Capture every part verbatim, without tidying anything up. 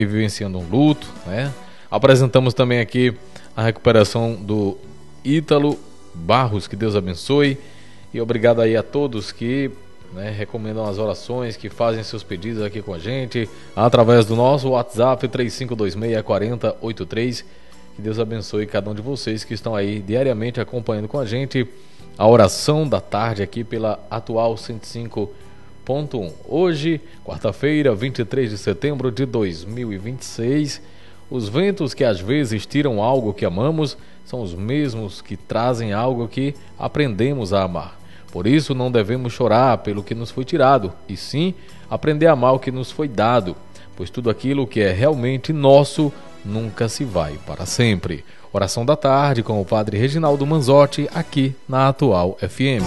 vivenciando um luto, né? Apresentamos também aqui a recuperação do Ítalo Barros, que Deus abençoe, e obrigado aí a todos que, né, recomendam as orações, que fazem seus pedidos aqui com a gente, através do nosso WhatsApp três cinco dois seis, quatro zero oito três. Que Deus abençoe cada um de vocês que estão aí diariamente acompanhando com a gente a oração da tarde aqui pela Atual cento e cinco ponto um. Hoje, quarta-feira, vinte e três de setembro de dois mil e vinte e seis, os ventos que às vezes tiram algo que amamos são os mesmos que trazem algo que aprendemos a amar. Por isso não devemos chorar pelo que nos foi tirado, e sim aprender a amar o que nos foi dado, pois tudo aquilo que é realmente nosso nunca se vai para sempre. Oração da tarde com o Padre Reginaldo Manzotti, aqui na Atual F M.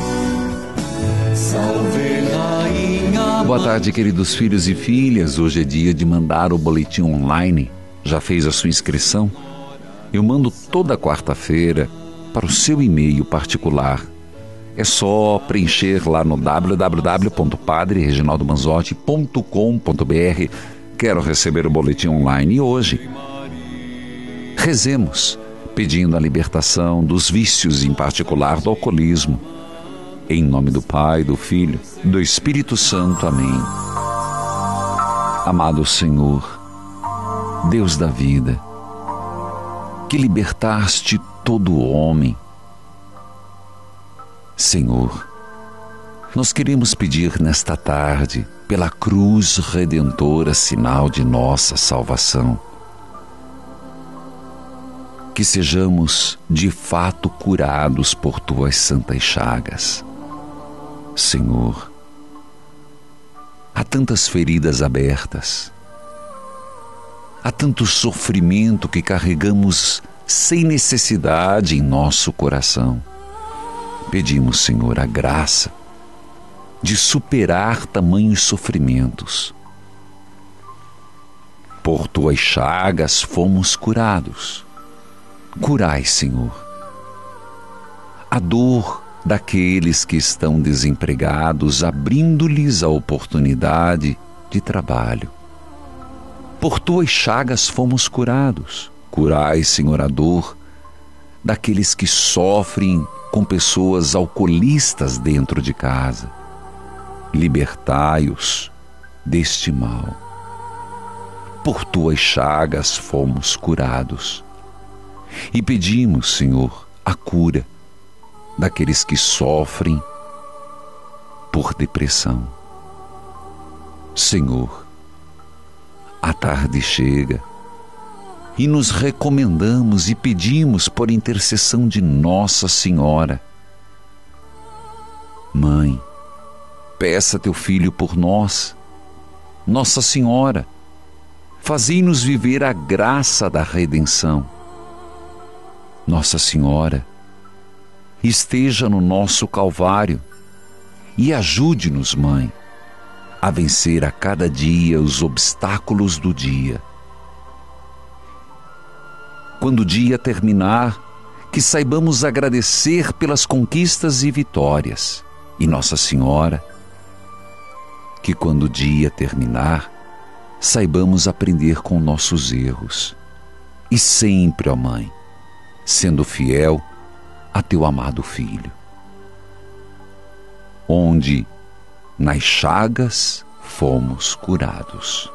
Salve, rainha. Boa tarde, queridos filhos e filhas. Hoje é dia de mandar o boletim online. Já fez a sua inscrição? Eu mando toda quarta-feira para o seu e-mail particular. É só preencher lá no w w w ponto padre reginaldo manzotti ponto com ponto b r. Quero receber o boletim online. E hoje rezemos, pedindo a libertação dos vícios, em particular do alcoolismo. Em nome do Pai, do Filho, do Espírito Santo. Amém. Amado Senhor, Deus da vida, que libertaste todo homem, Senhor, nós queremos pedir nesta tarde, pela cruz redentora, sinal de nossa salvação, que sejamos de fato curados por tuas santas chagas. Senhor, há tantas feridas abertas, há tanto sofrimento que carregamos sem necessidade em nosso coração. Pedimos, Senhor, a graça de superar tamanhos sofrimentos. Por tuas chagas fomos curados. Curai, Senhor, a dor daqueles que estão desempregados, abrindo-lhes a oportunidade de trabalho. Por tuas chagas fomos curados. Curai, Senhor, a dor daqueles que sofrem com pessoas alcoolistas dentro de casa. Libertai-os deste mal. Por tuas chagas fomos curados. E pedimos, Senhor, a cura daqueles que sofrem por depressão. Senhor, a tarde chega e nos recomendamos e pedimos por intercessão de Nossa Senhora. Mãe, peça teu filho por nós. Nossa Senhora, fazei-nos viver a graça da redenção. Nossa Senhora, esteja no nosso Calvário e ajude-nos, Mãe, a vencer a cada dia os obstáculos do dia. Quando o dia terminar, que saibamos agradecer pelas conquistas e vitórias. E Nossa Senhora, que quando o dia terminar, saibamos aprender com nossos erros. E sempre, ó Mãe, sendo fiel a teu amado Filho. Onde nas chagas fomos curados.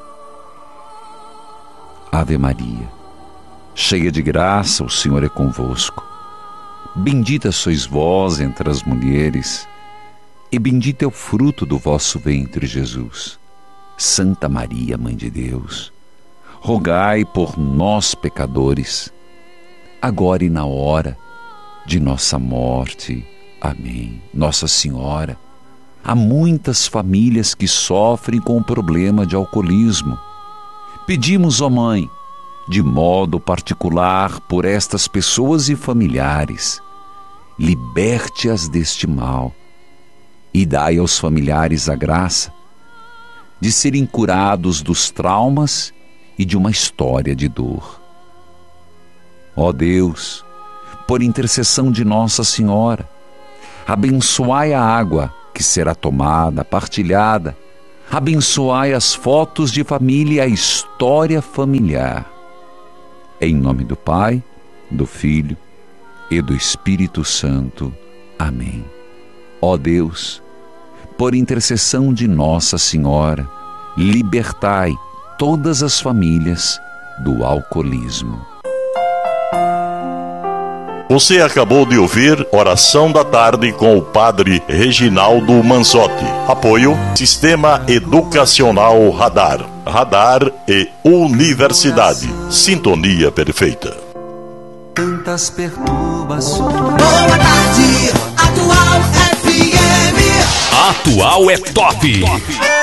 Ave Maria, cheia de graça, o Senhor é convosco. Bendita sois vós entre as mulheres, e bendito é o fruto do vosso ventre, Jesus. Santa Maria, Mãe de Deus, rogai por nós, pecadores, agora e na hora de nossa morte. Amém. Nossa Senhora, há muitas famílias que sofrem com o problema de alcoolismo. Pedimos, ó Mãe, de modo particular por estas pessoas e familiares, liberte-as deste mal e dai aos familiares a graça de serem curados dos traumas e de uma história de dor. Ó Deus, por intercessão de Nossa Senhora, abençoai a água que será tomada, partilhada, Abençoai as fotos de família e a história familiar. Em nome do Pai, do Filho e do Espírito Santo. Amém. Ó Deus, por intercessão de Nossa Senhora, libertai todas as famílias do alcoolismo. Você acabou de ouvir Oração da Tarde com o Padre Reginaldo Manzotti. Apoio Sistema Educacional Radar. Radar e Universidade. Sintonia perfeita. Tantas perturbações. Boa tarde, Atual F M. Atual é top.